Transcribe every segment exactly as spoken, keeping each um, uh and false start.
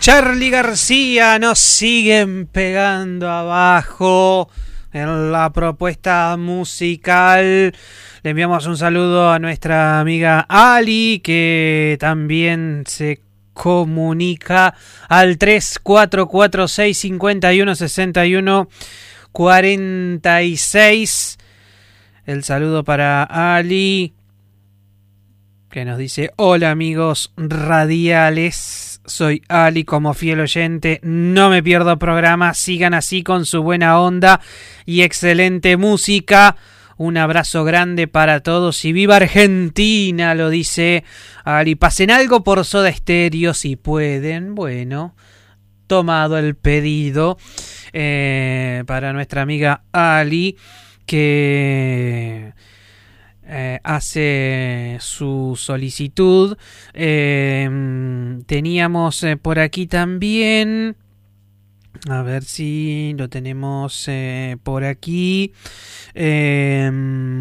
Charly García, nos siguen pegando abajo en la propuesta musical. Le enviamos un saludo a nuestra amiga Ali, que también se comunica al tres cuatro cuatro seis cinco uno seis uno cuatro seis. El saludo para Ali, que nos dice: hola amigos radiales, soy Ali, como fiel oyente, no me pierdo programa, sigan así con su buena onda y excelente música. Un abrazo grande para todos y viva Argentina, lo dice Ali. Pasen algo por Soda Stereo si pueden. Bueno, tomado el pedido eh, para nuestra amiga Ali, que eh, hace su solicitud. Eh, teníamos eh, por aquí también, a ver si lo tenemos eh, por aquí, eh,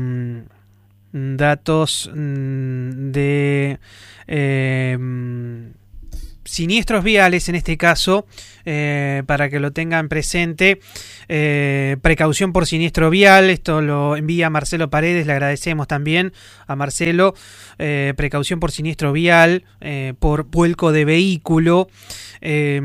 datos de eh, siniestros viales en este caso, eh, para que lo tengan presente. Eh, precaución por siniestro vial, esto lo envía Marcelo Paredes, le agradecemos también a Marcelo. Eh, precaución por siniestro vial, eh, por vuelco de vehículo. Eh,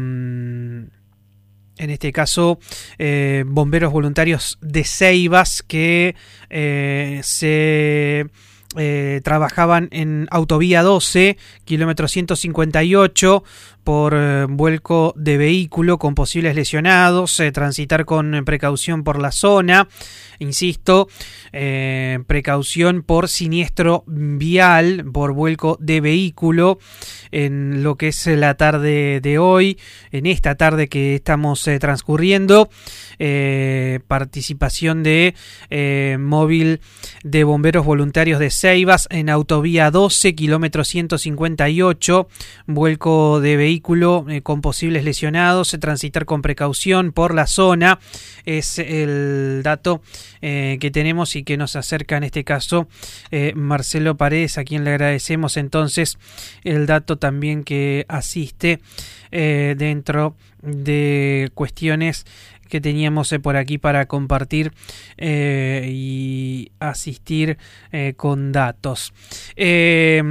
En este caso, eh, bomberos voluntarios de Ceibas que eh, se eh, trabajaban en autovía doce, kilómetro ciento cincuenta y ocho, por eh, vuelco de vehículo con posibles lesionados, eh, transitar con precaución por la zona. Insisto, eh, precaución por siniestro vial, por vuelco de vehículo, en lo que es la tarde de hoy, en esta tarde que estamos eh, transcurriendo. Eh, participación de eh, móvil de bomberos voluntarios de Ceibas en autovía doce, kilómetro ciento cincuenta y ocho, vuelco de vehículo eh, con posibles lesionados, eh, transitar con precaución por la zona. Es el dato eh, que tenemos y que nos acerca en este caso eh, Marcelo Paredes, a quien le agradecemos entonces el dato también que asiste eh, dentro de cuestiones que teníamos eh, por aquí para compartir eh, y asistir eh, con datos. Eh,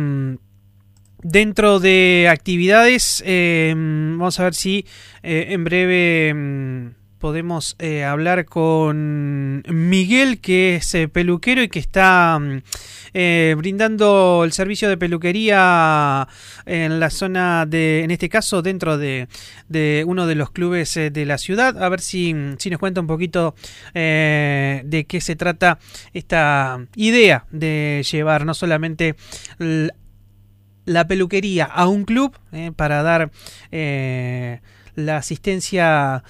dentro de actividades, eh, vamos a ver si eh, en breve eh, podemos eh, hablar con Miguel, que es eh, peluquero y que está eh, brindando el servicio de peluquería en la zona de, en este caso, dentro de, de uno de los clubes eh, de la ciudad. A ver si, si nos cuenta un poquito eh, de qué se trata esta idea de llevar no solamente l- la peluquería a un club eh, para dar eh, la asistencia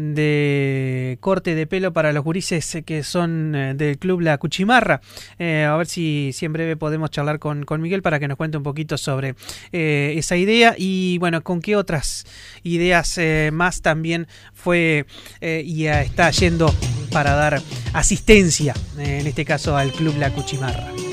de corte de pelo para los gurises que son del club La Cuchimarra. Eh, a ver si, si en breve podemos charlar con, con Miguel para que nos cuente un poquito sobre eh, esa idea y bueno, con qué otras ideas eh, más también fue eh, y está yendo para dar asistencia, eh, en este caso al club La Cuchimarra.